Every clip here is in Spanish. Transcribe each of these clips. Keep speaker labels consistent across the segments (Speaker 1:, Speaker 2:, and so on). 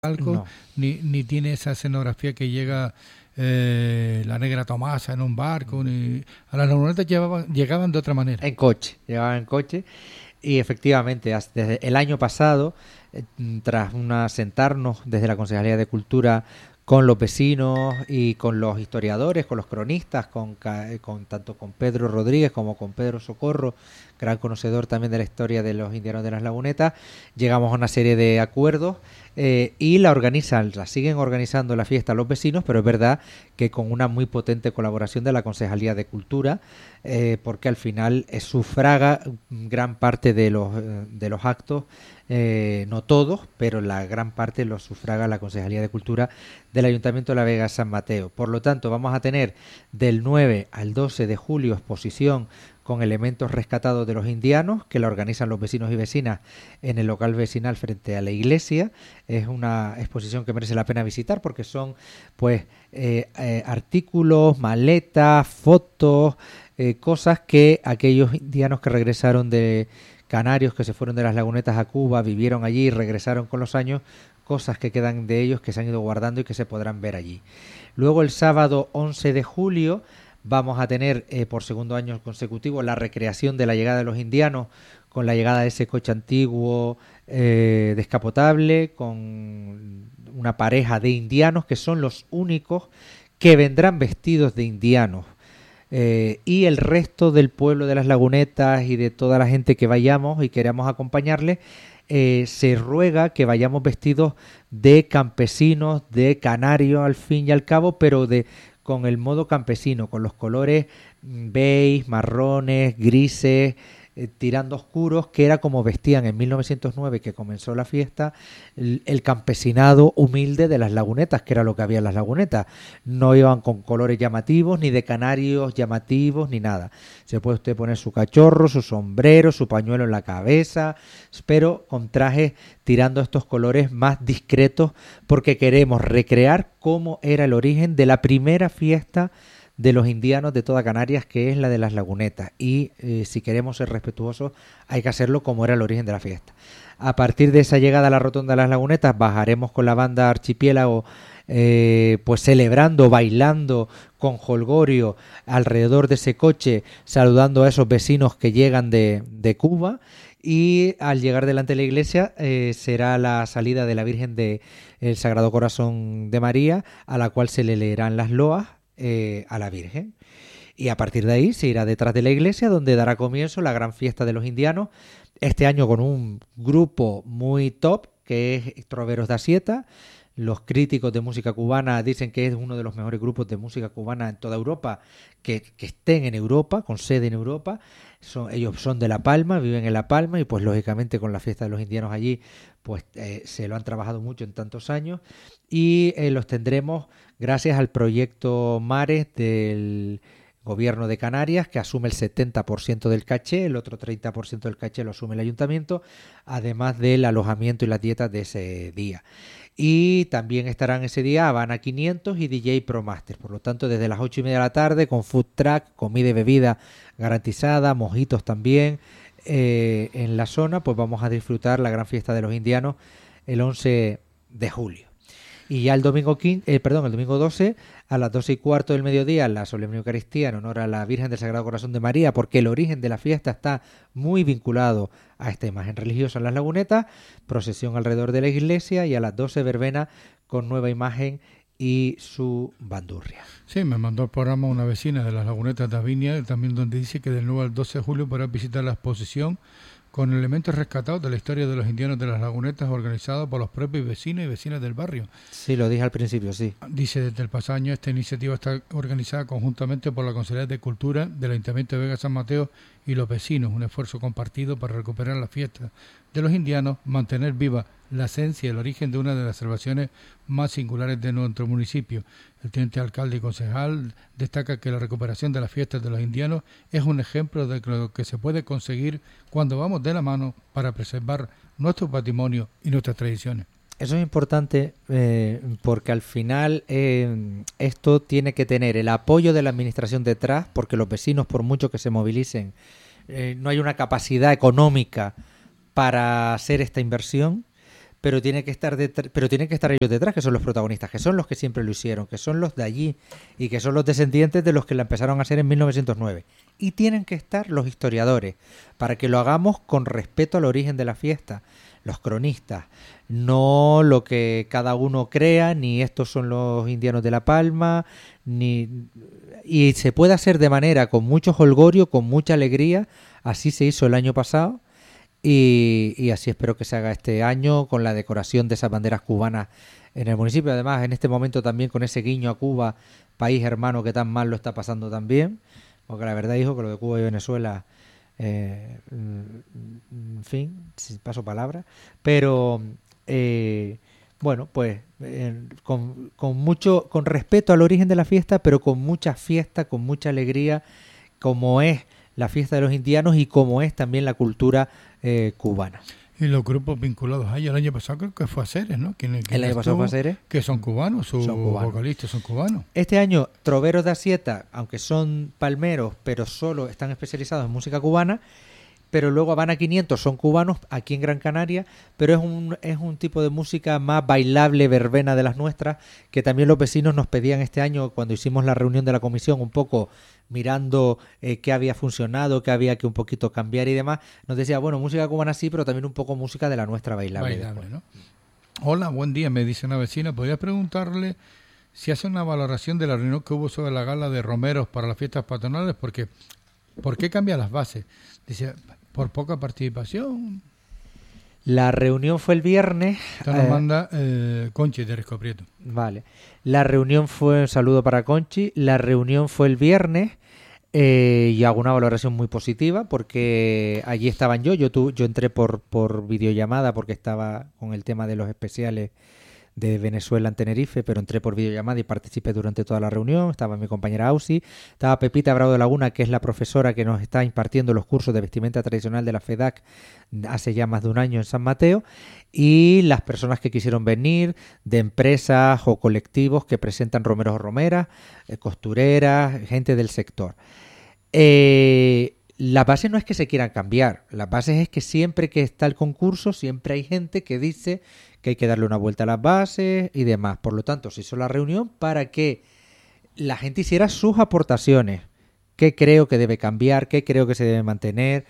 Speaker 1: palco,
Speaker 2: No.
Speaker 1: ni tiene esa escenografía que llega la Negra Tomasa en un barco, ni a las lagunetas llegaban de otra manera.
Speaker 2: Llegaban en coche y efectivamente desde el año pasado, tras sentarnos desde la Concejalía de Cultura con los vecinos y con los historiadores, con los cronistas, tanto con Pedro Rodríguez como con Pedro Socorro, gran conocedor también de la historia de los indianos de las lagunetas, llegamos a una serie de acuerdos y la siguen organizando la fiesta los vecinos, pero es verdad que con una muy potente colaboración de la Concejalía de Cultura, porque al final sufraga gran parte de los actos, no todos, pero la gran parte los sufraga la Concejalía de Cultura del Ayuntamiento de La Vega San Mateo. Por lo tanto, vamos a tener del 9 al 12 de julio exposición con elementos rescatados de los indianos, que la organizan los vecinos y vecinas en el local vecinal frente a la iglesia. Es una exposición que merece la pena visitar porque son pues artículos, maletas, fotos, cosas que aquellos indianos que regresaron de canarios, que se fueron de las lagunetas a Cuba, vivieron allí y regresaron con los años, cosas que quedan de ellos que se han ido guardando y que se podrán ver allí. Luego el sábado 11 de julio vamos a tener por segundo año consecutivo la recreación de la llegada de los indianos, con la llegada de ese coche antiguo descapotable, con una pareja de indianos que son los únicos que vendrán vestidos de indianos. Y el resto del pueblo de las lagunetas y de toda la gente que vayamos y queramos acompañarles, se ruega que vayamos vestidos de campesinos, de canarios al fin y al cabo, pero con el modo campesino, con los colores beige, marrones, grises, tirando oscuros, que era como vestían en 1909, que comenzó la fiesta, el campesinado humilde de las lagunetas, que era lo que había en las lagunetas. No iban con colores llamativos, ni de canarios llamativos, ni nada. Se puede usted poner su cachorro, su sombrero, su pañuelo en la cabeza, pero con trajes tirando estos colores más discretos, porque queremos recrear cómo era el origen de la primera fiesta de los indianos de toda Canarias, que es la de las lagunetas, y si queremos ser respetuosos hay que hacerlo como era el origen de la fiesta. A partir de esa llegada a la rotonda de las lagunetas bajaremos con la banda Archipiélago, pues celebrando, bailando con jolgorio alrededor de ese coche, saludando a esos vecinos que llegan de Cuba, y al llegar delante de la iglesia será la salida de la Virgen del Sagrado Corazón de María, a la cual se le leerán las loas a la Virgen, y a partir de ahí se irá detrás de la iglesia, donde dará comienzo la gran fiesta de los indianos, este año con un grupo muy top que es Troveros da Sieta. Los críticos de música cubana dicen que es uno de los mejores grupos de música cubana en toda Europa, que estén en Europa, con sede en Europa. Ellos son de La Palma, viven en La Palma, y pues lógicamente con la fiesta de los indianos allí pues se lo han trabajado mucho en tantos años, y los tendremos gracias al proyecto Mares del Gobierno de Canarias, que asume el 70% del caché, el otro 30% del caché lo asume el ayuntamiento, además del alojamiento y las dietas de ese día. Y también estarán ese día Habana 500 y DJ Pro Master. Por lo tanto, desde las 8:30 de la tarde, con food truck, comida y bebida garantizada, mojitos también, en la zona, pues vamos a disfrutar la gran fiesta de los indianos el 11 de julio. Y ya el domingo 12, a las 12:15 del mediodía, la solemne Eucaristía en honor a la Virgen del Sagrado Corazón de María, porque el origen de la fiesta está muy vinculado a esta imagen religiosa en las lagunetas. Procesión alrededor de la iglesia, y a las 12 verbena con nueva imagen y su bandurria.
Speaker 1: Sí, me mandó al programa una vecina de las lagunetas de Aviña, también donde dice que del 9 al 12 de julio podrá visitar la exposición con elementos rescatados de la historia de los indianos de las lagunetas, organizado por los propios vecinos y vecinas del barrio.
Speaker 2: Sí, lo dije al principio, sí.
Speaker 1: Dice, desde el pasado año esta iniciativa está organizada conjuntamente por la Concejalía de Cultura del Ayuntamiento de Vega San Mateo y los vecinos, un esfuerzo compartido para recuperar la fiesta de los indianos, mantener viva la esencia y el origen de una de las celebraciones más singulares de nuestro municipio. El teniente alcalde y concejal destaca que la recuperación de las fiestas de los indianos es un ejemplo de lo que se puede conseguir cuando vamos de la mano para preservar nuestro patrimonio y nuestras tradiciones.
Speaker 2: Eso es importante porque al final esto tiene que tener el apoyo de la administración detrás, porque los vecinos, por mucho que se movilicen, no hay una capacidad económica para hacer esta inversión, pero tiene que estar pero tienen que estar ellos detrás, que son los protagonistas, que son los que siempre lo hicieron, que son los de allí y que son los descendientes de los que la empezaron a hacer en 1909. Y tienen que estar los historiadores para que lo hagamos con respeto al origen de la fiesta, los cronistas, no lo que cada uno crea, ni estos son los indianos de La Palma, y se puede hacer de manera con mucho jolgorio, con mucha alegría. Así se hizo el año pasado. Y así espero que se haga este año con la decoración de esas banderas cubanas en el municipio. Además, en este momento también con ese guiño a Cuba, país hermano que tan mal lo está pasando también. Porque la verdad, hijo, que lo de Cuba y Venezuela, en fin, sin paso palabra. Pero, bueno, pues con respeto al origen de la fiesta, pero con mucha fiesta, con mucha alegría, como es la fiesta de los indianos y como es también la cultura cubana.
Speaker 1: Y los grupos vinculados a ella, el año pasado creo que fue a Ceres, ¿no?
Speaker 2: El año pasado fue a Ceres.
Speaker 1: Que son cubanos, sus
Speaker 2: cubanos.
Speaker 1: vocalistas son cubanos.
Speaker 2: Este año, Troveros de Asieta, aunque son palmeros, pero solo están especializados en música cubana, pero luego Habana 500 son cubanos aquí en Gran Canaria, pero es un tipo de música más bailable, verbena de las nuestras, que también los vecinos nos pedían este año cuando hicimos la reunión de la comisión, un poco mirando qué había funcionado, qué había que un poquito cambiar y demás. Nos decía, bueno, música cubana sí, pero también un poco música de la nuestra bailable,
Speaker 1: ¿no? Hola, buen día, me dice una vecina. ¿Podría preguntarle si hace una valoración de la reunión que hubo sobre la gala de romeros para las fiestas patronales? Porque, ¿por qué cambia las bases? Dice, por poca participación.
Speaker 2: La reunión fue el viernes.
Speaker 1: Esto nos manda Conchi de Risco Prieto.
Speaker 2: Vale. La reunión fue, un saludo para Conchi, la reunión fue el viernes y hago una valoración muy positiva porque allí estaban yo entré por videollamada porque estaba con el tema de los especiales de Venezuela en Tenerife, pero entré por videollamada y participé durante toda la reunión. Estaba mi compañera Ausi, estaba Pepita Bravo de Laguna, que es la profesora que nos está impartiendo los cursos de vestimenta tradicional de la FEDAC hace ya más de un año en San Mateo, y las personas que quisieron venir de empresas o colectivos que presentan romeros o romeras, costureras, gente del sector. La base no es que se quieran cambiar, la base es que siempre que está el concurso siempre hay gente que dice que hay que darle una vuelta a las bases y demás. Por lo tanto, se hizo la reunión para que la gente hiciera sus aportaciones, qué creo que debe cambiar, qué creo que se debe mantener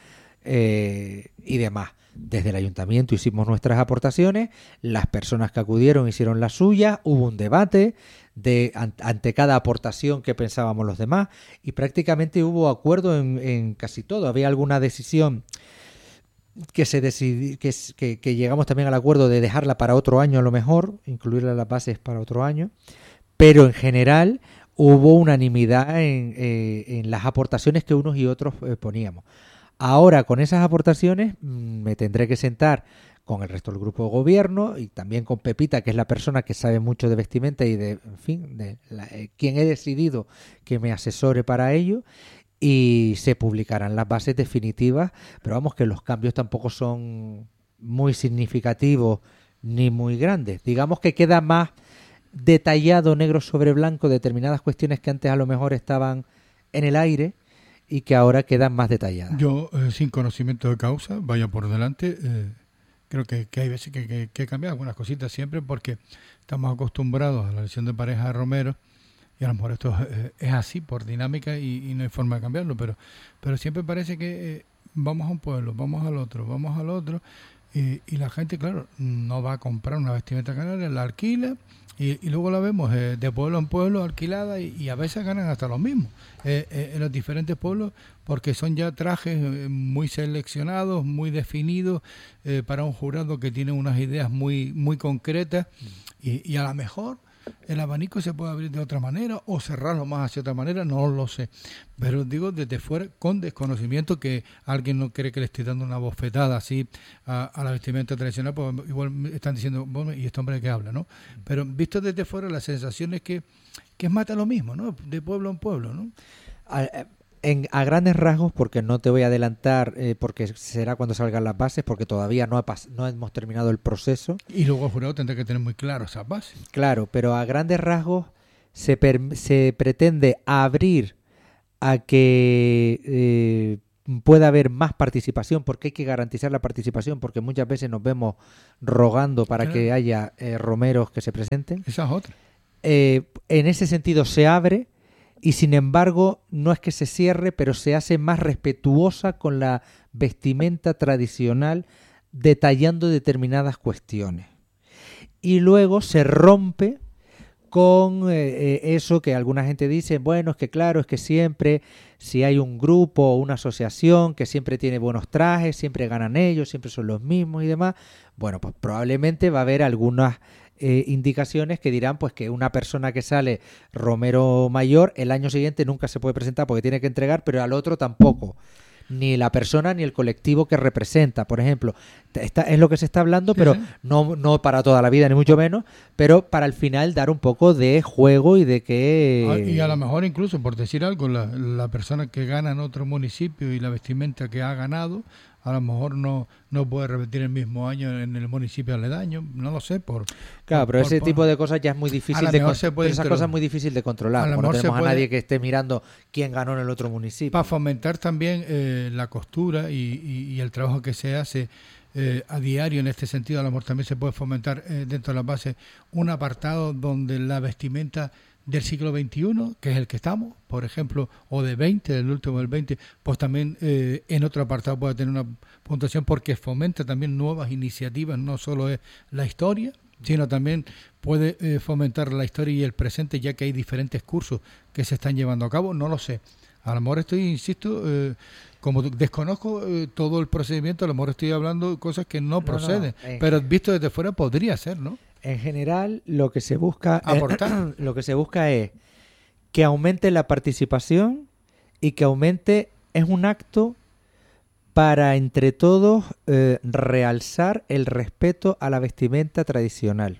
Speaker 2: y demás. Desde el ayuntamiento hicimos nuestras aportaciones, las personas que acudieron hicieron las suyas, hubo un debate ante cada aportación que pensábamos los demás y prácticamente hubo acuerdo en casi todo. Había alguna decisión que que llegamos también al acuerdo de dejarla para otro año a lo mejor, incluirla en las bases para otro año, pero en general hubo unanimidad en las aportaciones que unos y otros poníamos. Ahora, con esas aportaciones, me tendré que sentar con el resto del grupo de gobierno y también con Pepita, que es la persona que sabe mucho de vestimenta y de, en fin, quien he decidido que me asesore para ello, y se publicarán las bases definitivas, pero vamos, que los cambios tampoco son muy significativos ni muy grandes. Digamos que queda más detallado negro sobre blanco determinadas cuestiones que antes a lo mejor estaban en el aire y que ahora quedan más detalladas.
Speaker 1: Yo, sin conocimiento de causa, vaya por delante, creo que hay veces que cambiar algunas cositas siempre porque estamos acostumbrados a la elección de pareja de Romero y a lo mejor esto es así por dinámica y no hay forma de cambiarlo, pero siempre parece que vamos a un pueblo, vamos al otro y la gente, claro, no va a comprar una vestimenta canaria, la alquila y luego la vemos de pueblo en pueblo alquilada y a veces ganan hasta los mismos en los diferentes pueblos porque son ya trajes muy seleccionados, muy definidos para un jurado que tiene unas ideas muy, muy concretas y a lo mejor el abanico se puede abrir de otra manera o cerrarlo más hacia otra manera, no lo sé. Pero digo desde fuera, con desconocimiento, que alguien no cree que le esté dando una bofetada así a la vestimenta tradicional, pues igual están diciendo, bueno, ¿y este hombre de qué habla, no? Pero visto desde fuera, la sensación es que es mata lo mismo, ¿no? De pueblo en pueblo, ¿no?
Speaker 2: A grandes rasgos, porque no te voy a adelantar, porque será cuando salgan las bases, porque todavía no hemos terminado el proceso.
Speaker 1: Y luego el jurado tendrá que tener muy claro esas bases.
Speaker 2: Claro, pero a grandes rasgos se pretende abrir a que pueda haber más participación, porque hay que garantizar la participación, porque muchas veces nos vemos rogando para que haya romeros que se presenten.
Speaker 1: Esa es otra.
Speaker 2: En ese sentido se abre y sin embargo no es que se cierre, pero se hace más respetuosa con la vestimenta tradicional, detallando determinadas cuestiones. Y luego se rompe con eso que alguna gente dice, bueno, es que claro, es que siempre, si hay un grupo o una asociación que siempre tiene buenos trajes, siempre ganan ellos, siempre son los mismos y demás, bueno, pues probablemente va a haber algunas indicaciones que dirán pues que una persona que sale romero mayor el año siguiente nunca se puede presentar porque tiene que entregar, pero al otro tampoco. Ni la persona ni el colectivo que representa, por ejemplo. Es lo que se está hablando, pero no para toda la vida, ni mucho menos, pero para al final dar un poco de juego y de que...
Speaker 1: Y a lo mejor incluso, por decir algo, la persona que gana en otro municipio y la vestimenta que ha ganado, a lo mejor no puede repetir el mismo año en el municipio aledaño, no lo sé.
Speaker 2: Claro, pero ese tipo de cosas ya es muy difícil de controlar. Esas cosas es muy difícil de controlar. No tenemos a nadie que esté mirando quién ganó en el otro municipio.
Speaker 1: Para fomentar también la costura y el trabajo que se hace a diario en este sentido, a lo mejor también se puede fomentar dentro de la base un apartado donde la vestimenta del siglo XXI, que es el que estamos, por ejemplo, o de 20, del último del 20, pues también en otro apartado puede tener una puntuación porque fomenta también nuevas iniciativas, no solo es la historia, sino también puede fomentar la historia y el presente, ya que hay diferentes cursos que se están llevando a cabo, no lo sé. A lo mejor insisto, como desconozco todo el procedimiento, a lo mejor estoy hablando de cosas que no proceden, pero visto desde fuera podría ser, ¿no?
Speaker 2: En general, lo que se busca
Speaker 1: aportar.
Speaker 2: Lo que se busca es que aumente la participación y que aumente, es un acto para entre todos realzar el respeto a la vestimenta tradicional.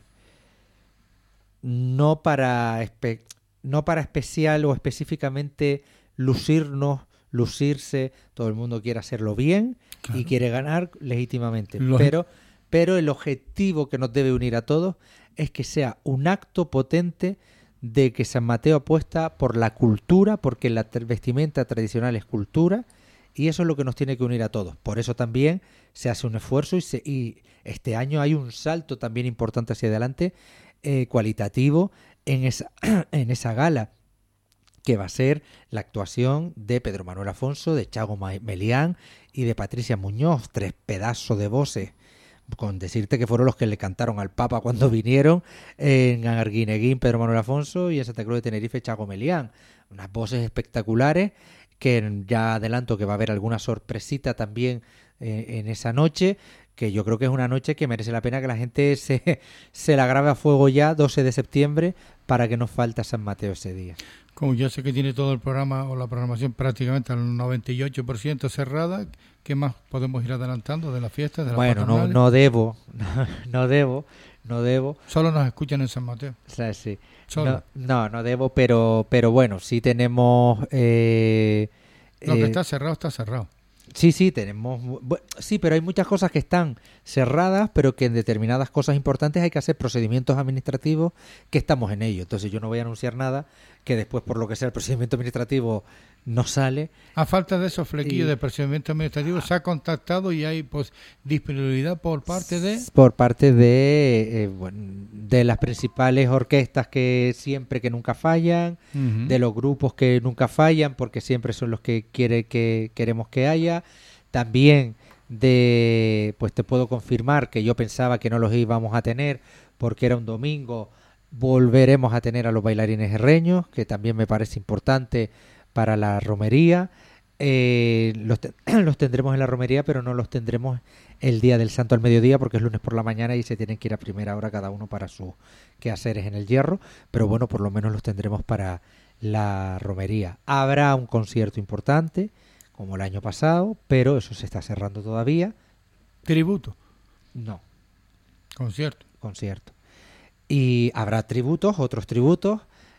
Speaker 2: No para especial o específicamente lucirse, todo el mundo quiere hacerlo bien, claro, y quiere ganar legítimamente. Pero el objetivo que nos debe unir a todos es que sea un acto potente de que San Mateo apuesta por la cultura, porque la vestimenta tradicional es cultura, y eso es lo que nos tiene que unir a todos. Por eso también se hace un esfuerzo y este año hay un salto también importante hacia adelante, cualitativo, en esa gala, que va a ser la actuación de Pedro Manuel Afonso, de Chago Melián y de Patricia Muñoz, 3 pedazos de voces, con decirte que fueron los que le cantaron al Papa cuando vinieron, en Arguineguín Pedro Manuel Afonso y en Santa Cruz de Tenerife Chago Melián. Unas voces espectaculares que ya adelanto que va a haber alguna sorpresita también en esa noche, que yo creo que es una noche que merece la pena que la gente se la grabe a fuego ya, 12 de septiembre, para que no falte San Mateo ese día.
Speaker 1: Como yo sé que tiene todo el programa o la programación prácticamente al 98% cerrada, ¿qué más podemos ir adelantando de la fiesta? De las patronales?
Speaker 2: no debo.
Speaker 1: Solo nos escuchan en San Mateo.
Speaker 2: O sea, sí.
Speaker 1: Solo.
Speaker 2: No debo, pero bueno, sí tenemos...
Speaker 1: Lo que está cerrado.
Speaker 2: Sí, tenemos... Sí, pero hay muchas cosas que están cerradas, pero que en determinadas cosas importantes hay que hacer procedimientos administrativos, que estamos en ello. Entonces yo no voy a anunciar nada que después, por lo que sea, el procedimiento administrativo no sale.
Speaker 1: A falta de esos flequillos de procedimiento administrativo, se ha contactado y hay disponibilidad por parte de...
Speaker 2: Por parte de las principales orquestas que nunca fallan, uh-huh, de los grupos que nunca fallan, porque siempre son los que queremos que haya. También pues te puedo confirmar que yo pensaba que no los íbamos a tener porque era un domingo. Volveremos a tener a los bailarines herreños, que también me parece importante para la romería. Los tendremos en la romería, pero no los tendremos el día del Santo al mediodía, porque es lunes por la mañana y se tienen que ir a primera hora cada uno para sus quehaceres en el Hierro. Pero bueno, por lo menos los tendremos para la romería. Habrá un concierto importante, como el año pasado, pero eso se está cerrando todavía.
Speaker 1: ¿Tributo?
Speaker 2: No.
Speaker 1: Concierto.
Speaker 2: Y habrá otros tributos,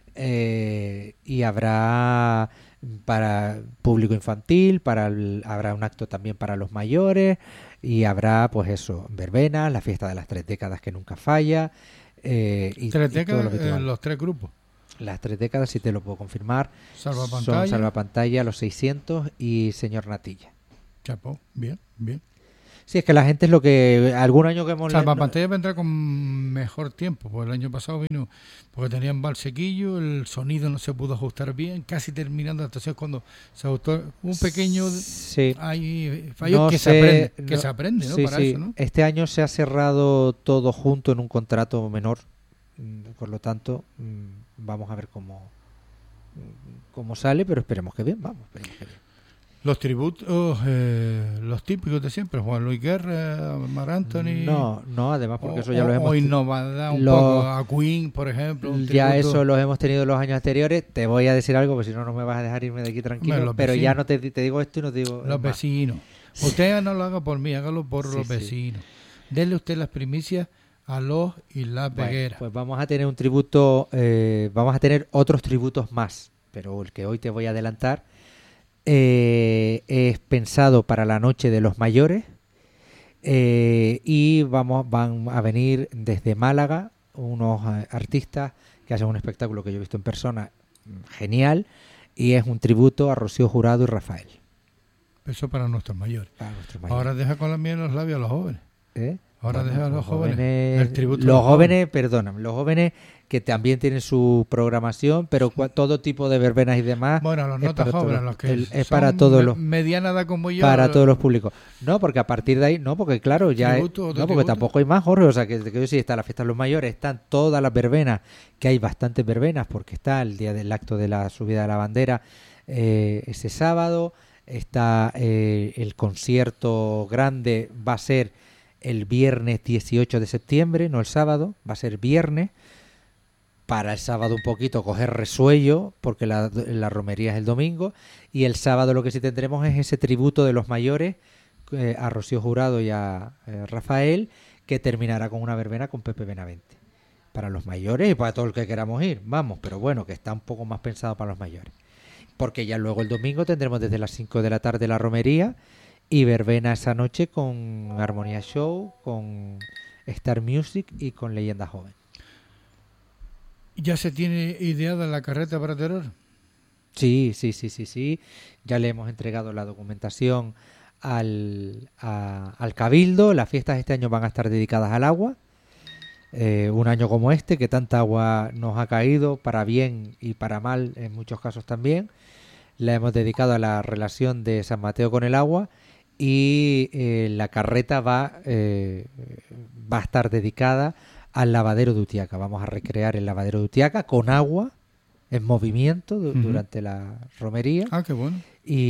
Speaker 2: y habrá para público infantil, habrá un acto también para los mayores, y habrá pues eso, verbenas, la fiesta de las 3 décadas que nunca falla, y
Speaker 1: 3 décadas, los 3 grupos.
Speaker 2: Las 3 décadas, sí te lo puedo confirmar.
Speaker 1: Salvapantalla.
Speaker 2: Son Salvapantalla, Los 600 y Señor Natilla.
Speaker 1: Chapo, bien, bien.
Speaker 2: Sí, es que la gente es lo que... Algún año que hemos...
Speaker 1: Salvapantalla vendrá con mejor tiempo, pues el año pasado vino porque tenían sequillo, el sonido no se pudo ajustar bien, casi terminando la actuación cuando se ajustó un pequeño...
Speaker 2: Sí.
Speaker 1: Hay fallos
Speaker 2: No
Speaker 1: que
Speaker 2: sé,
Speaker 1: se aprende, ¿no?
Speaker 2: Sí,
Speaker 1: Para
Speaker 2: sí.
Speaker 1: eso, ¿no?
Speaker 2: Este año se ha cerrado todo junto en un contrato menor. Por lo tanto, vamos a ver cómo sale, pero esperemos que bien, esperemos que bien.
Speaker 1: Los tributos, los típicos de siempre, Juan Luis Guerra, Mar Anthony...
Speaker 2: No, además porque eso ya lo hemos...
Speaker 1: O innovar un poco a Queen, por ejemplo.
Speaker 2: Ya eso los hemos tenido los años anteriores. Te voy a decir algo, porque si no, no me vas a dejar irme de aquí tranquilo.
Speaker 1: Bueno,
Speaker 2: pero
Speaker 1: vecinos.
Speaker 2: ya no te digo esto y no te digo...
Speaker 1: Los vecinos. Usted no lo haga por mí, hágalo por los vecinos. Denle usted las primicias a los y las Pegueras.
Speaker 2: Pues vamos a tener un tributo, vamos a tener otros tributos más, pero el que hoy te voy a adelantar es pensado para la noche de los mayores, y van a venir desde Málaga unos artistas que hacen un espectáculo que yo he visto en persona genial, y es un tributo a Rocío Jurado y Rafael.
Speaker 1: Eso para nuestros mayores. Ahora deja con la miel en los labios a los jóvenes. Ahora deja a los jóvenes el tributo.
Speaker 2: Los jóvenes, perdóname, los jóvenes que también tienen su programación, pero todo tipo de verbenas y demás.
Speaker 1: Bueno, los notas jóvenes, los que
Speaker 2: es para todos los
Speaker 1: mediana edad como yo.
Speaker 2: Para todos los públicos. No, porque a partir de ahí, no, porque claro, ya porque tampoco hay más, Jorge. O sea, que sí, está la fiesta de los mayores, están todas las verbenas, que hay bastantes verbenas, porque está el día del acto de la subida de la bandera ese sábado, está el concierto grande, va a ser el viernes 18 de septiembre, no el sábado, va a ser viernes. Para el sábado un poquito coger resuello, porque la romería es el domingo, y el sábado lo que sí tendremos es ese tributo de los mayores a Rocío Jurado y a Rafael, que terminará con una verbena con Pepe Benavente. Para los mayores y para todo el que queramos ir, vamos, pero bueno, que está un poco más pensado para los mayores. Porque ya luego el domingo tendremos desde las 5 de la tarde la romería, y verbena esa noche con Armonía Show, con Star Music y con Leyenda Joven.
Speaker 1: ¿Ya se tiene ideada la carreta para Terror?
Speaker 2: Sí. Ya le hemos entregado la documentación al Cabildo. Las fiestas este año van a estar dedicadas al agua. Un año como este, que tanta agua nos ha caído, para bien y para mal en muchos casos también. La hemos dedicado a la relación de San Mateo con el agua. Y la carreta va a estar dedicada al lavadero de Utiaca. Vamos a recrear el lavadero de Utiaca con agua en movimiento durante la romería.
Speaker 1: Ah, qué bueno.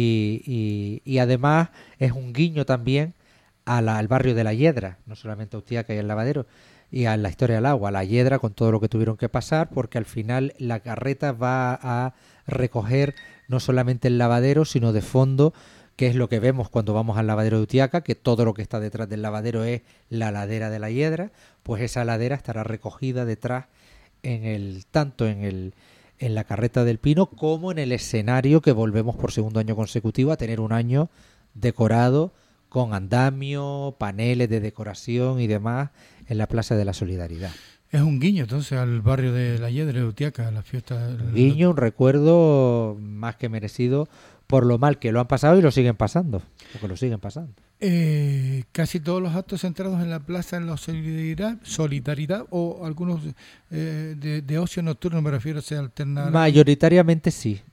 Speaker 2: Y además es un guiño también al barrio de La Hiedra, no solamente a Utiaca y al lavadero, y a la historia del agua, La Hiedra, con todo lo que tuvieron que pasar, porque al final la carreta va a recoger no solamente el lavadero, sino de fondo, que es lo que vemos cuando vamos al lavadero de Utiaca, que todo lo que está detrás del lavadero es la ladera de La Hiedra. Pues esa ladera estará recogida detrás tanto en la carreta del Pino como en el escenario, que volvemos por segundo año consecutivo a tener un año decorado con andamio, paneles de decoración y demás en la Plaza de la Solidaridad.
Speaker 1: Es un guiño entonces al barrio de La Hiedra de Utiaca, la fiesta.
Speaker 2: Un guiño, un recuerdo más que merecido por lo mal que lo han pasado y lo siguen pasando, porque lo siguen pasando.
Speaker 1: Casi todos los actos centrados en la plaza en la solidaridad o algunos de ocio nocturno, me refiero, se alternarán.
Speaker 2: Mayoritariamente sí.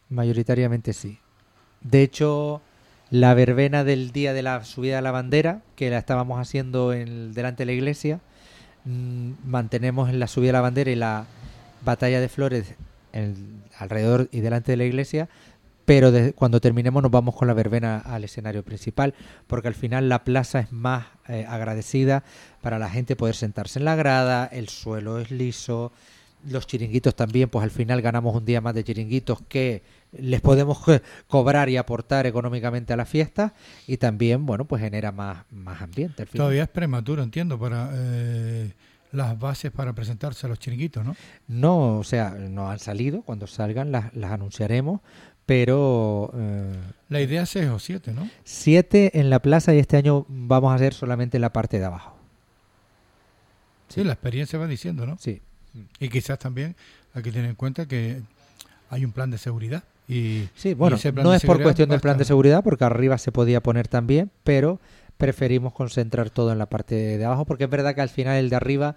Speaker 2: De hecho, la verbena del día de la subida de la bandera, que la estábamos haciendo delante de la iglesia, mantenemos en la subida de la bandera y la batalla de flores alrededor y delante de la iglesia. Pero cuando terminemos nos vamos con la verbena al escenario principal, porque al final la plaza es más agradecida para la gente poder sentarse en la grada, el suelo es liso, los chiringuitos también, pues al final ganamos un día más de chiringuitos que les podemos cobrar y aportar económicamente a la fiesta, y también, bueno, pues genera más ambiente. Al final.
Speaker 1: Todavía es prematuro, entiendo, para las bases para presentarse a los chiringuitos, ¿no?
Speaker 2: No, o sea, no han salido, cuando salgan las anunciaremos. Pero
Speaker 1: la idea es 6 o 7, ¿no?
Speaker 2: 7 en la plaza, y este año vamos a hacer solamente la parte de abajo.
Speaker 1: Sí, la experiencia va diciendo, ¿no?
Speaker 2: Sí.
Speaker 1: Y quizás también hay que tener en cuenta que hay un plan de seguridad.
Speaker 2: Sí, bueno, no es por cuestión del plan de seguridad, porque arriba se podía poner también, pero preferimos concentrar todo en la parte de abajo, porque es verdad que al final el de arriba,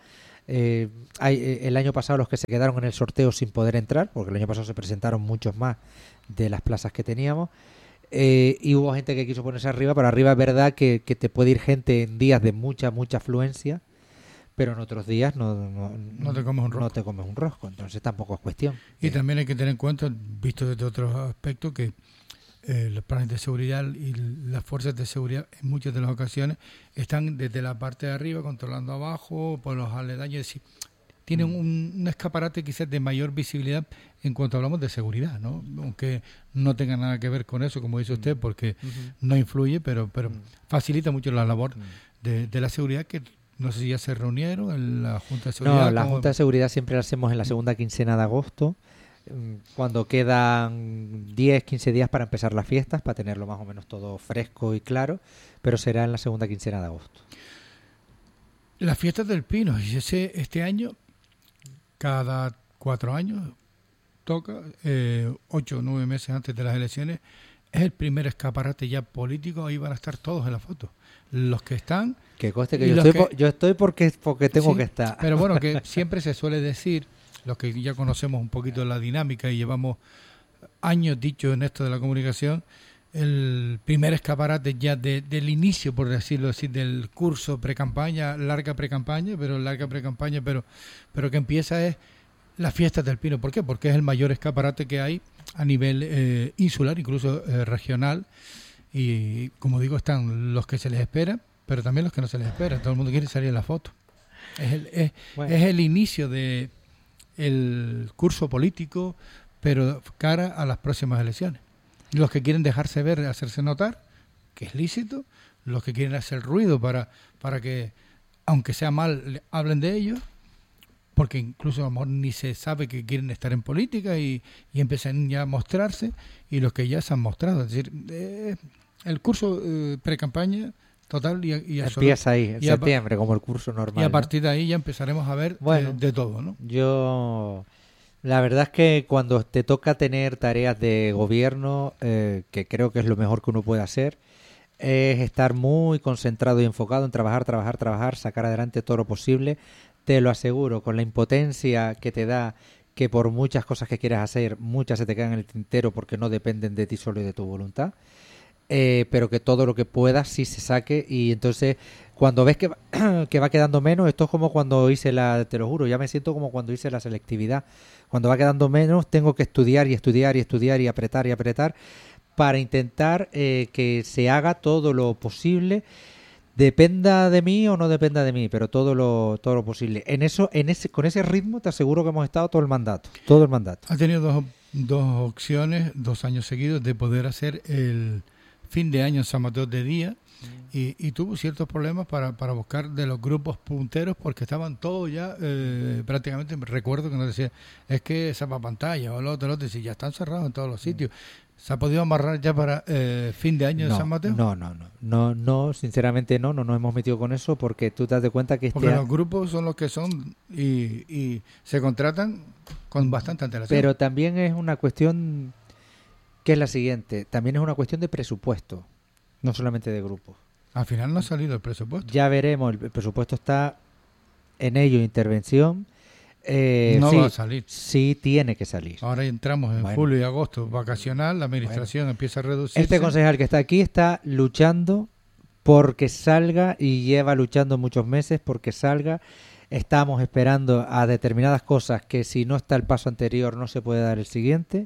Speaker 2: el año pasado los que se quedaron en el sorteo sin poder entrar, porque el año pasado se presentaron muchos más de las plazas que teníamos, y hubo gente que quiso ponerse arriba, pero arriba es verdad que te puede ir gente en días de mucha afluencia, pero en otros días no te comes un rosco, entonces tampoco es cuestión.
Speaker 1: Y también hay que tener en cuenta, visto desde otros aspectos, que los planes de seguridad y las fuerzas de seguridad en muchas de las ocasiones están desde la parte de arriba controlando abajo por los aledaños, es decir, tienen un escaparate quizás de mayor visibilidad en cuanto hablamos de seguridad, ¿no? Aunque no tenga nada que ver con eso, como dice usted, porque no influye, pero facilita mucho la labor de la seguridad, que no sé si ya se reunieron en la Junta de Seguridad.
Speaker 2: No, la Junta de Seguridad siempre la hacemos en la segunda quincena de agosto, cuando quedan 10, 15 días para empezar las fiestas, para tenerlo más o menos todo fresco y claro, pero será en la segunda quincena de agosto.
Speaker 1: Las fiestas del Pino, y este año, cada 4 años, toca 8 o 9 meses antes de las elecciones, es el primer escaparate ya político. Ahí van a estar todos en la foto, los que están.
Speaker 2: Que conste que yo estoy porque tengo que estar.
Speaker 1: Pero bueno, que siempre se suele decir, los que ya conocemos un poquito la dinámica y llevamos años dicho en esto de la comunicación, el primer escaparate ya del inicio, por decirlo así, del curso pre-campaña, larga pre-campaña, pero que empieza es las fiestas del Pino. ¿Por qué? Porque es el mayor escaparate que hay a nivel insular, incluso regional, y como digo, están los que se les espera, pero también los que no se les espera. Todo el mundo quiere salir en la foto. Es el inicio de el curso político, pero cara a las próximas elecciones. Los que quieren dejarse ver, hacerse notar, que es lícito, los que quieren hacer ruido para que, aunque sea mal, hablen de ellos, porque incluso a lo mejor ni se sabe que quieren estar en política y empiezan ya a mostrarse, y los que ya se han mostrado. Es decir, el curso pre-campaña total y absoluto.
Speaker 2: Empieza ahí, en septiembre, como el curso normal.
Speaker 1: Y a partir de ahí ya empezaremos a ver de todo, ¿no?
Speaker 2: La verdad es que cuando te toca tener tareas de gobierno, que creo que es lo mejor que uno puede hacer, es estar muy concentrado y enfocado en trabajar, sacar adelante todo lo posible. Te lo aseguro, con la impotencia que te da, que por muchas cosas que quieras hacer, muchas se te quedan en el tintero porque no dependen de ti solo y de tu voluntad, pero que todo lo que puedas sí se saque. Y entonces cuando ves que va quedando menos, esto es como cuando te lo juro, ya me siento como cuando hice la selectividad. Cuando va quedando menos, tengo que estudiar y apretar para intentar que se haga todo lo posible, dependa de mí o no dependa de mí, pero todo lo posible. Con ese ritmo te aseguro que hemos estado todo el mandato.
Speaker 1: Ha tenido dos opciones, 2 años seguidos, de poder hacer el fin de año en San Mateo de día, y tuvo ciertos problemas para buscar de los grupos punteros, porque estaban todos ya prácticamente. Recuerdo que nos decía, es que esa pantalla o el otro, y ya están cerrados en todos los sitios. ¿Se ha podido amarrar ya para fin de año de San Mateo?
Speaker 2: No, sinceramente no nos hemos metido con eso, porque tú te das de cuenta que
Speaker 1: porque los grupos son los que son y se contratan con bastante antelación.
Speaker 2: Pero también es una cuestión que es la siguiente, también es una cuestión de presupuesto, no solamente de grupos.
Speaker 1: Al final no ha salido el presupuesto.
Speaker 2: Ya veremos, el presupuesto está en ello, intervención.
Speaker 1: Va a salir.
Speaker 2: Sí, tiene que salir.
Speaker 1: Ahora entramos en julio y agosto vacacional, la administración empieza a reducirse.
Speaker 2: Este concejal que está aquí está luchando porque salga, y lleva luchando muchos meses porque salga. Estamos esperando a determinadas cosas que, si no está el paso anterior, no se puede dar el siguiente.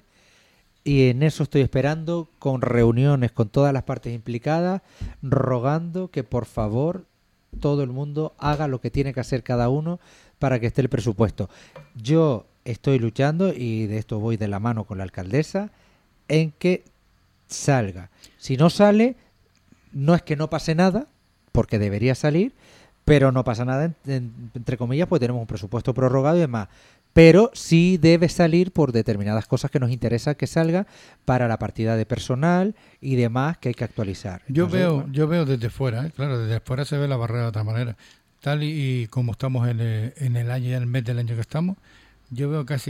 Speaker 2: Y en eso estoy esperando, con reuniones con todas las partes implicadas, rogando que por favor todo el mundo haga lo que tiene que hacer cada uno para que esté el presupuesto. Yo estoy luchando, y de esto voy de la mano con la alcaldesa, en que salga. Si no sale, no es que no pase nada, porque debería salir, pero no pasa nada, entre comillas, pues tenemos un presupuesto prorrogado y demás. Pero sí debe salir por determinadas cosas que nos interesa que salga, para la partida de personal y demás que hay que actualizar.
Speaker 1: Yo veo desde fuera, claro, desde fuera se ve la barrera de otra manera. Tal y como estamos en el año y en el mes del año que estamos, yo veo casi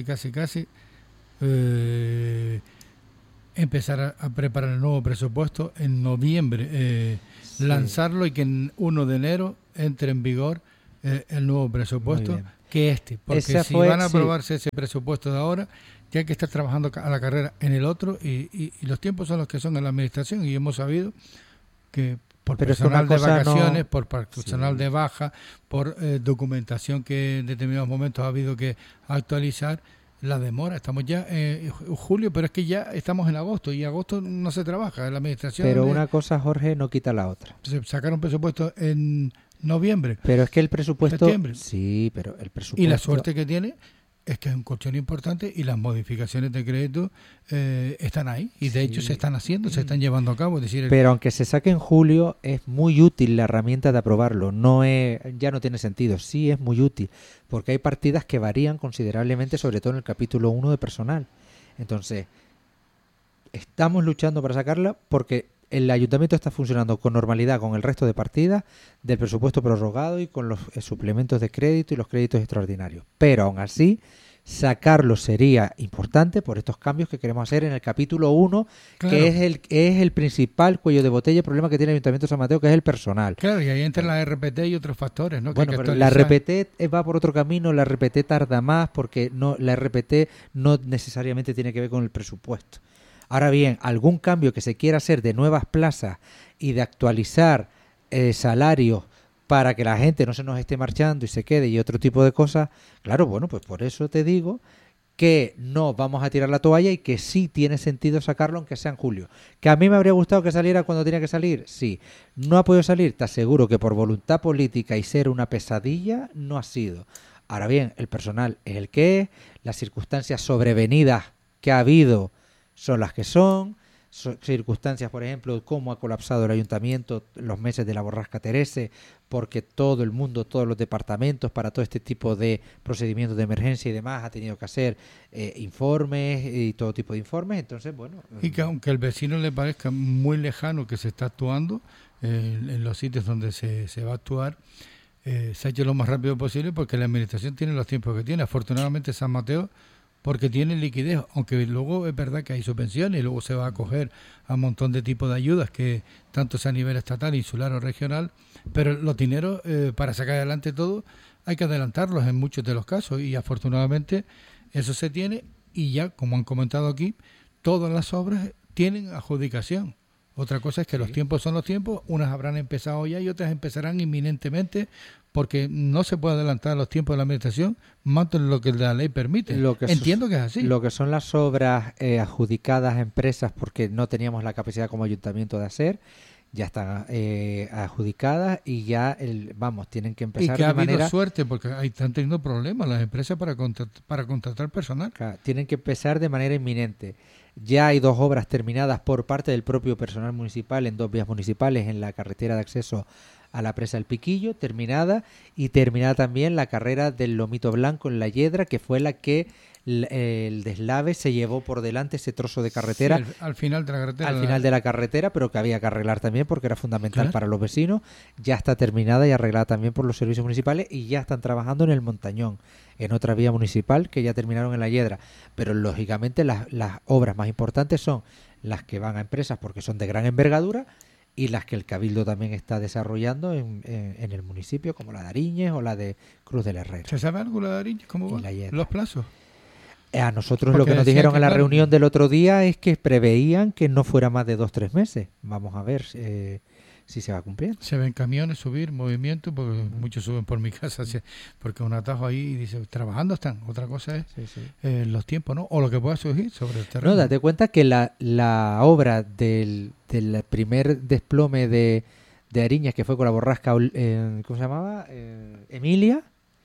Speaker 1: empezar a preparar el nuevo presupuesto en noviembre, lanzarlo y que en 1 de enero entre en vigor el nuevo presupuesto que porque si van a aprobarse ese presupuesto de ahora, ya hay que estar trabajando a la carrera en el otro y los tiempos son los que son en la administración y hemos sabido que por personal de vacaciones, por personal de baja, por documentación que en determinados momentos ha habido que actualizar, la demora. Estamos ya en julio, pero es que ya estamos en agosto y agosto no se trabaja en la administración.
Speaker 2: Pero una cosa, Jorge, no quita la otra.
Speaker 1: Se sacaron presupuestos en noviembre.
Speaker 2: Pero es que el presupuesto...
Speaker 1: Septiembre.
Speaker 2: Sí, pero el presupuesto...
Speaker 1: Y la suerte que tiene es que es un colchón importante y las modificaciones de crédito están ahí y de hecho se están haciendo, se están llevando a cabo. Es decir,
Speaker 2: pero aunque se saque en julio, es muy útil la herramienta de aprobarlo. Ya no tiene sentido. Sí es muy útil porque hay partidas que varían considerablemente, sobre todo en el capítulo 1 de personal. Entonces, estamos luchando para sacarla porque el ayuntamiento está funcionando con normalidad con el resto de partidas del presupuesto prorrogado y con los suplementos de crédito y los créditos extraordinarios. Pero aún así, sacarlo sería importante por estos cambios que queremos hacer en el capítulo 1, claro, que es el principal cuello de botella, el problema que tiene el Ayuntamiento de San Mateo, que es el personal.
Speaker 1: Claro, y ahí entra la RPT y otros factores, ¿no?
Speaker 2: Bueno, pero la RPT va por otro camino, la RPT tarda más porque la RPT no necesariamente tiene que ver con el presupuesto. Ahora bien, algún cambio que se quiera hacer de nuevas plazas y de actualizar salarios para que la gente no se nos esté marchando y se quede y otro tipo de cosas, claro, bueno, pues por eso te digo que no vamos a tirar la toalla y que sí tiene sentido sacarlo aunque sea en julio. ¿Que a mí me habría gustado que saliera cuando tenía que salir? Sí. ¿No ha podido salir? Te aseguro que por voluntad política y ser una pesadilla no ha sido. Ahora bien, el personal es el que es, las circunstancias sobrevenidas que ha habido son las que son, circunstancias, por ejemplo, cómo ha colapsado el ayuntamiento los meses de la borrasca Terese, porque todo el mundo, todos los departamentos, para todo este tipo de procedimientos de emergencia y demás, ha tenido que hacer informes y todo tipo de informes. Entonces, bueno...
Speaker 1: Y que aunque al vecino le parezca muy lejano que se está actuando, en los sitios donde se va a actuar, se ha hecho lo más rápido posible porque la administración tiene los tiempos que tiene. Afortunadamente San Mateo, porque tiene liquidez, aunque luego es verdad que hay subvenciones y luego se va a acoger a un montón de tipos de ayudas, que tanto sea a nivel estatal, insular o regional, pero los dineros para sacar adelante todo hay que adelantarlos en muchos de los casos y afortunadamente eso se tiene y ya, como han comentado aquí, todas las obras tienen adjudicación. Otra cosa es que los tiempos son los tiempos, unas habrán empezado ya y otras empezarán inminentemente, porque no se puede adelantar los tiempos de la administración más de lo que la ley permite. Entiendo que es así.
Speaker 2: Lo que son las obras adjudicadas a empresas porque no teníamos la capacidad como ayuntamiento de hacer, ya están adjudicadas y ya, tienen que empezar
Speaker 1: y que ha habido suerte porque están teniendo problemas las empresas para contratar personal.
Speaker 2: Claro, tienen que empezar de manera inminente. Ya hay 2 obras terminadas por parte del propio personal municipal en 2 vías municipales en la carretera de acceso a la presa del Piquillo, terminada también la carrera del Lomito Blanco en la Yedra, que fue la que el deslave se llevó por delante ese trozo de carretera.
Speaker 1: Sí, al final de la carretera.
Speaker 2: Al final de la carretera, pero que había que arreglar también porque era fundamental para los vecinos. Ya está terminada y arreglada también por los servicios municipales y ya están trabajando en el Montañón, en otra vía municipal que ya terminaron en la Yedra. Pero lógicamente las obras más importantes son las que van a empresas porque son de gran envergadura y las que el Cabildo también está desarrollando en el municipio, como la de Ariñez o la de Cruz del Herrera.
Speaker 1: ¿Se sabe algo la de Ariñez? ¿Cómo van los plazos?
Speaker 2: A nosotros porque lo que nos dijeron en la reunión del otro día es que preveían que no fuera más de 2-3 meses. Vamos a ver si se va cumpliendo.
Speaker 1: Se ven camiones subir, movimiento, porque muchos suben por mi casa, porque un atajo ahí y dice, trabajando están. Otra cosa es los tiempos, ¿no? O lo que pueda surgir sobre el terreno.
Speaker 2: No, date cuenta que la obra del primer desplome de Ariñez, que fue con la borrasca, ¿cómo se llamaba? Emilia.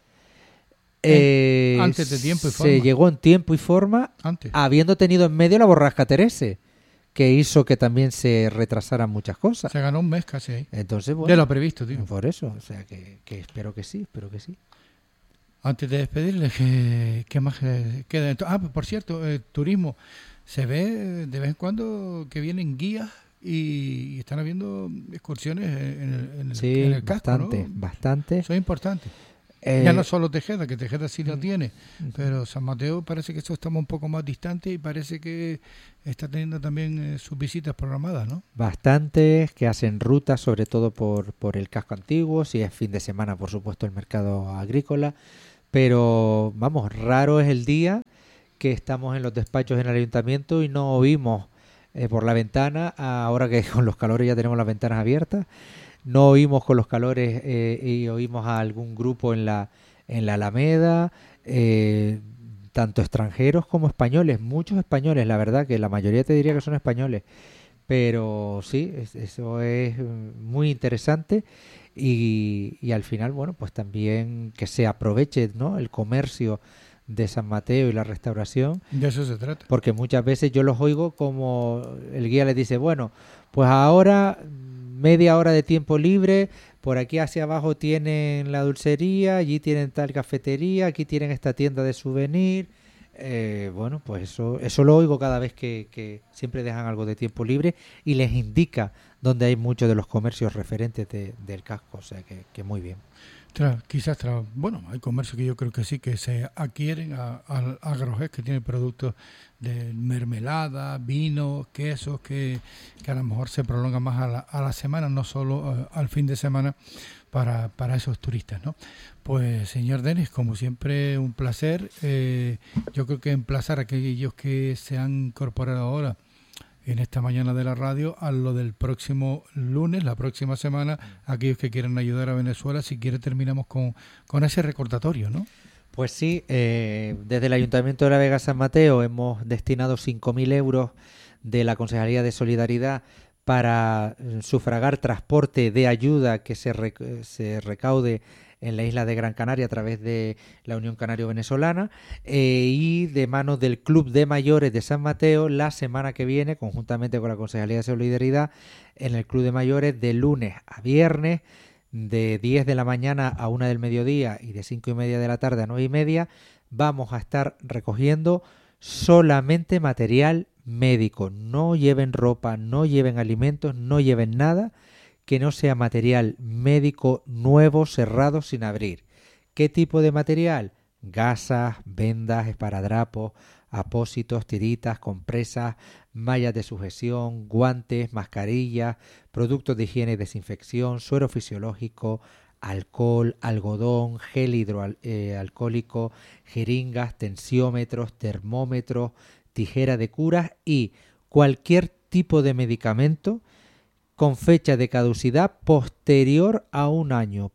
Speaker 1: Antes de tiempo y forma.
Speaker 2: Se llegó en tiempo y forma, habiendo tenido en medio la borrasca Terese, que hizo que también se retrasaran muchas cosas.
Speaker 1: Se ganó un mes casi ahí.
Speaker 2: Entonces, bueno,
Speaker 1: de lo previsto, tío.
Speaker 2: Por eso, o sea que espero que sí.
Speaker 1: Antes de despedirles, ¿qué más queda? Por cierto, turismo. Se ve de vez en cuando que vienen guías y están habiendo excursiones en el casco,
Speaker 2: bastante.
Speaker 1: Eso es importante. Ya no solo Tejeda, que Tejeda sí lo tiene, pero San Mateo parece que eso estamos un poco más distante y parece que está teniendo también sus visitas programadas, ¿no?
Speaker 2: Bastantes que hacen rutas, sobre todo por el casco antiguo, si es fin de semana, por supuesto, el mercado agrícola, pero vamos, raro es el día que estamos en los despachos en el ayuntamiento y no oímos por la ventana, ahora que con los calores ya tenemos las ventanas abiertas, no oímos con los calores y oímos a algún grupo en la Alameda, tanto extranjeros como españoles, muchos españoles, la verdad que la mayoría te diría que son españoles, pero sí, eso es muy interesante y al final, bueno, pues también que se aproveche, ¿no?, el comercio de San Mateo y la restauración.
Speaker 1: De eso se trata.
Speaker 2: Porque muchas veces yo los oigo como el guía les dice, bueno, pues ahora media hora de tiempo libre, por aquí hacia abajo tienen la dulcería, allí tienen tal cafetería, aquí tienen esta tienda de souvenir. Bueno, pues eso lo oigo cada vez que siempre dejan algo de tiempo libre y les indica dónde hay muchos de los comercios referentes del casco, o sea que muy bien.
Speaker 1: Bueno, hay comercios que yo creo que sí, que se adquieren al Agrojés, que tiene productos de mermelada, vino, quesos, que a lo mejor se prolongan más a la semana, no solo al fin de semana, para esos turistas, ¿no? Pues, señor Denis, como siempre, un placer. Yo creo que emplazar a aquellos que se han incorporado ahora en esta mañana de la radio a lo del próximo lunes, la próxima semana, aquellos que quieran ayudar a Venezuela. Si quiere, terminamos con ese recordatorio, ¿no?
Speaker 2: Pues sí, desde el Ayuntamiento de La Vega San Mateo hemos destinado 5.000 euros de la Concejalía de Solidaridad para sufragar transporte de ayuda que se recaude en la isla de Gran Canaria a través de la Unión Canario Venezolana y de manos del Club de Mayores de San Mateo la semana que viene, conjuntamente con la Concejalía de Solidaridad, en el Club de Mayores de lunes a viernes, de 10 de la mañana a 1 del mediodía y de 5:30 de la tarde a 9:30, vamos a estar recogiendo solamente material médico. No lleven ropa, no lleven alimentos, no lleven nada que no sea material médico nuevo, cerrado, sin abrir. ¿Qué tipo de material? Gasas, vendas, esparadrapos, apósitos, tiritas, compresas, mallas de sujeción, guantes, mascarillas, productos de higiene y desinfección, suero fisiológico, alcohol, algodón, gel hidroalcohólico, jeringas, tensiómetros, termómetros, tijera de curas y cualquier tipo de medicamento con fecha de caducidad posterior a un año.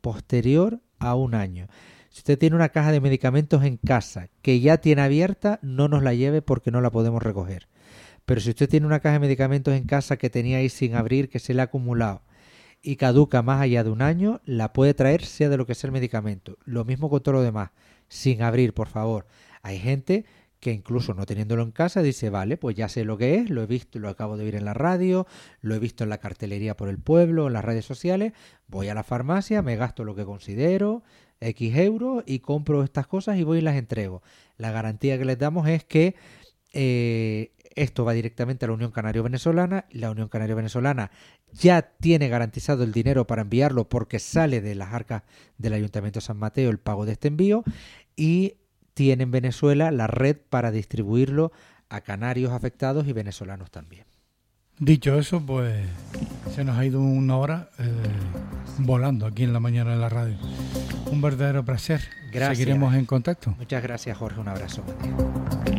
Speaker 2: Si usted tiene una caja de medicamentos en casa que ya tiene abierta, no nos la lleve porque no la podemos recoger. Pero si usted tiene una caja de medicamentos en casa que tenía ahí sin abrir, que se le ha acumulado y caduca más allá de un año, la puede traer sea de lo que sea el medicamento. Lo mismo con todo lo demás, sin abrir, por favor. Hay gente que incluso no teniéndolo en casa dice, vale, pues ya sé lo que es, lo he visto, lo acabo de ver en la radio, lo he visto en la cartelería por el pueblo, en las redes sociales, voy a la farmacia, me gasto lo que considero, X euros y compro estas cosas y voy y las entrego. La garantía que les damos es que esto va directamente a la Unión Canario Venezolana. La Unión Canario Venezolana ya tiene garantizado el dinero para enviarlo porque sale de las arcas del Ayuntamiento de San Mateo el pago de este envío y tiene en Venezuela la red para distribuirlo a canarios afectados y venezolanos también.
Speaker 1: Dicho eso, pues se nos ha ido una hora volando aquí en la mañana en la radio. Un verdadero placer.
Speaker 2: Gracias.
Speaker 1: Seguiremos en contacto.
Speaker 2: Muchas gracias, Jorge. Un abrazo.